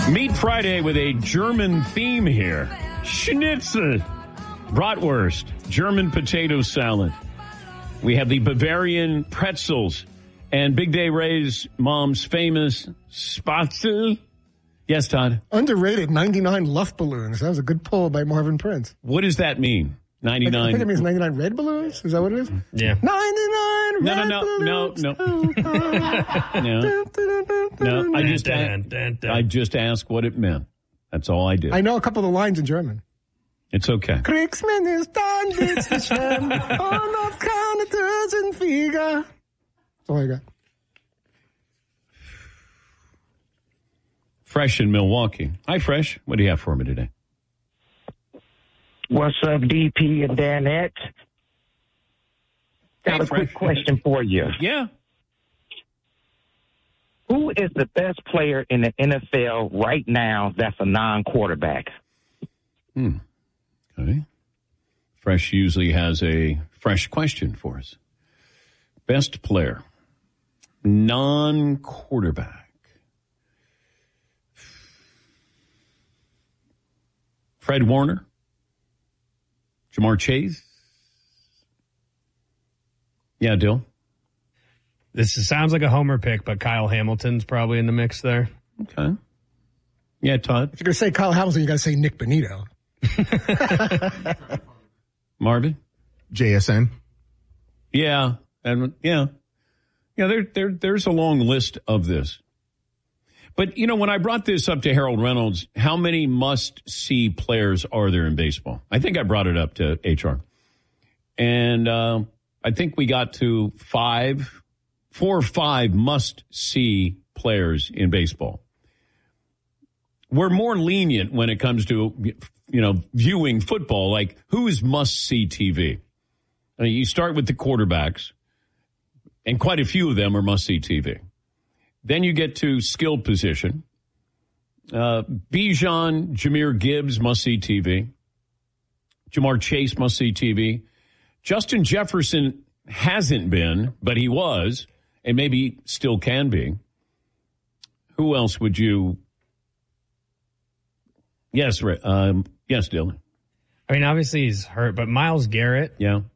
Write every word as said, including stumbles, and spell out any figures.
Meat Friday with a German theme here. Schnitzel, bratwurst, German potato salad. We have the Bavarian pretzels and Big Day Ray's mom's famous Spatzel. Yes, Todd? Underrated ninety-nine Luft balloons. That was a good pull by Marvin Prince. What does that mean? ninety-nine. I think it means ninety-nine red balloons. Is that what it is? Yeah. ninety-nine No, red no, no, balloons. no, no. No, I just, Dun, dun, dun. I just asked what it meant. That's all I did. I know a couple of the lines in German. It's okay. Kriegsministern Witzchen, all of Canada's in Flieger. That's all I got. Fresh in Milwaukee. Hi, Fresh. What do you have for me today? What's up, D P and Danette? Got Hey, a quick Fresh. question for you. Yeah. Who is the best player in the N F L right now that's a non-quarterback? Hmm. Okay. Fresh usually has a fresh question for us. Best player, non-quarterback. Fred Warner? Jamar Chase? Yeah, Dill? This is, sounds like a homer pick, but Kyle Hamilton's probably in the mix there. Okay. Yeah, Todd? If you're going to say Kyle Hamilton, you got to say Nick Bonito. Marvin? J S N. Yeah. And yeah. Yeah, there, there, there's a long list of this. But, you know, when I brought this up to Harold Reynolds, how many must-see players are there in baseball? I think I brought it up to H R. And uh, I think we got to five, four or five must-see players in baseball. We're more lenient when it comes to, you know, viewing football, like who's must-see T V? I mean, you start with the quarterbacks, and quite a few of them are must-see T V. Then you get to skilled position. Uh, Bijan, Jahmyr Gibbs, must-see T V. Jamar Chase, must-see T V. Justin Jefferson hasn't been, but he was, and maybe still can be. Who else would you... Yes, um, yes, Dylan. I mean, obviously he's hurt, but Myles Garrett, Yeah.